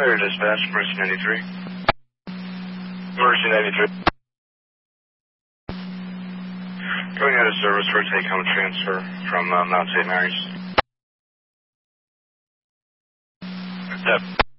Fire dispatch, emergency 93. Emergency 93. Going out of service for a take-home transfer from Mount St. Mary's. Yep.